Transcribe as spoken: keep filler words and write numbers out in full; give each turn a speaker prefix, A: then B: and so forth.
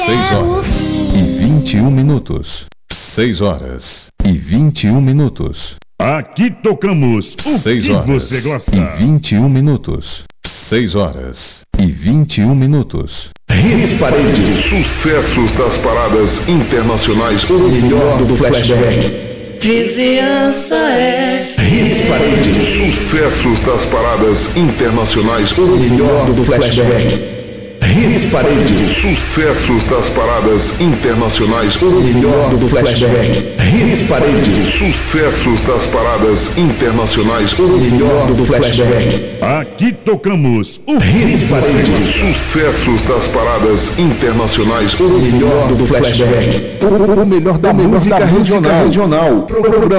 A: Seis horas e vinte e um minutos. Seis horas e vinte e um minutos.
B: Aqui tocamos o
A: Seis
B: que
A: horas
B: você gosta.
A: e vinte e um minutos. Seis horas e vinte e um minutos.
C: Hits Parade, sucessos das paradas internacionais, o melhor do flashback.
D: Vizinhança F M.
C: Hits Parade, sucessos das paradas internacionais, o melhor do flashback. Hits Parade, sucessos das paradas internacionais, o melhor do flashback. Hits Parade, sucessos das paradas internacionais, o melhor do flashback.
B: Aqui tocamos o
C: Hits Parade, sucessos das paradas internacionais, o melhor do flashback. O melhor da música regional.